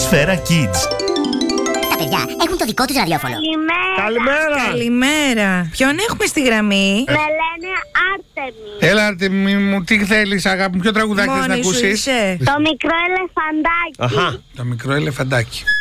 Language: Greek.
Σφαίρα Kids. Τα παιδιά έχουν το δικό τους ραδιόφωνο. Καλημέρα. Ποιον έχουμε στη γραμμή? Με λένε Άρτεμι. Έλα, Άρτεμι μου, τι θέλεις, αγάπη μου, ποιο τραγουδάκι θες να Μόνη σου ακούσεις? είσαι? Το μικρό ελεφαντάκι. Το μικρό ελεφαντάκι.